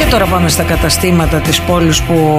τώρα πάμε στα καταστήματα της πόλης που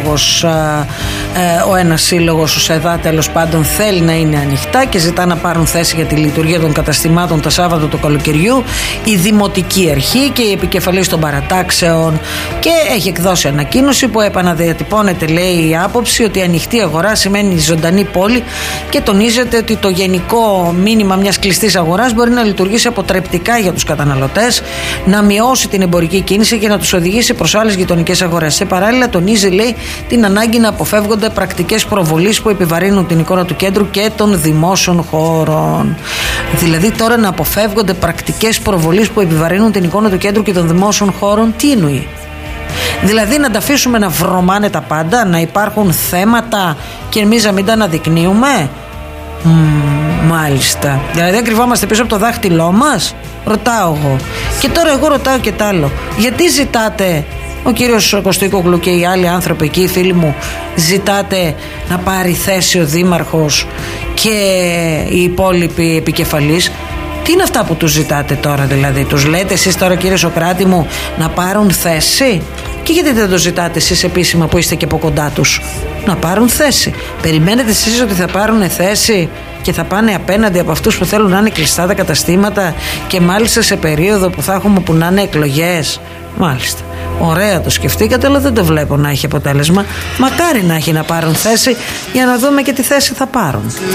ο ένας σύλλογος, ο ΣΕΔΑ τέλος πάντων, θέλει να είναι ανοιχτά και ζητά να πάρουν θέση για τη λειτουργία των καταστημάτων τα Σάββατα του καλοκαιριού η Δημοτική Αρχή και η επικεφαλής των παρατάξεων, και έχει εκδώσει ανακοίνωση που επαναδιατυπώνεται, λέει, η άποψη ότι η ανοιχτή αγορά σημαίνει ζωντανή πόλη και τονίζεται ότι το γενικό μήνυμα μιας κλειστής αγοράς μπορεί να λειτουργήσει αποτρεπτικά για τους καταναλωτές, να μειώσει την εμπορική κίνηση και να τους οδηγήσει προς άλλες γειτονικές αγορές. Σε παράλληλα, τονίζει, λέει, την ανάγκη να αποφεύγονται πρακτικές προβολής που επιβαρύνουν την εικόνα του κέντρου και των δημόσιων χώρων. Δηλαδή, τώρα να αποφεύγονται πρακτικές προβολής που επιβαρύνουν την εικόνα του κέντρου και των δημόσιων χώρων, τι εννοεί? Δηλαδή, να τα αφήσουμε να βρωμάνε τα πάντα, να υπάρχουν θέματα και εμείς να μην τα αναδεικνύουμε? Μάλιστα. Δηλαδή, δεν κρυβόμαστε πίσω από το δάχτυλό μας? Ρωτάω εγώ. Και τώρα εγώ ρωτάω και τ' άλλο. Γιατί ζητάτε, ο κύριος Κωστοίκογλου και οι άλλοι άνθρωποι εκεί, οι φίλοι μου, ζητάτε να πάρει θέση ο δήμαρχος και οι υπόλοιποι επικεφαλής? Τι είναι αυτά που τους ζητάτε τώρα, δηλαδή? Τους λέτε εσείς τώρα, κύριε Σωκράτη μου, να πάρουν θέση? Και γιατί δεν το ζητάτε εσείς επίσημα που είστε και από κοντά τους να πάρουν θέση? Περιμένετε εσείς ότι θα πάρουν θέση και θα πάνε απέναντι από αυτούς που θέλουν να είναι κλειστά τα καταστήματα, και μάλιστα σε περίοδο που θα έχουμε που να είναι εκλογές? Μάλιστα. Ωραία το σκεφτήκατε, αλλά δεν το βλέπω να έχει αποτέλεσμα. Μακάρι να έχει, να πάρουν θέση, για να δούμε και τι θέση θα πάρουν.